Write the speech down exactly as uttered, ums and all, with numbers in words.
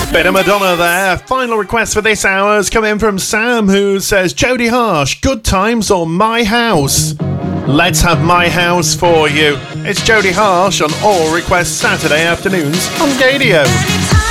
Bit of Madonna there. Final request for this hour's come in from Sam, who says, Jodie Harsh, Good Times or My House? Let's have My House for you. It's Jodie Harsh on All Request Saturday afternoons on Gadio.